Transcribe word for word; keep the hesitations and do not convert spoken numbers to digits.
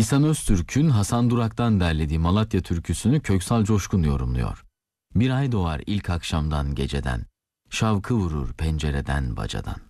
İhsan Öztürk'ün Hasan Durak'tan derlediği Malatya türküsünü Köksal Coşkun yorumluyor. Bir ay doğar ilk akşamdan geceden, şavkı vurur pencereden bacadan.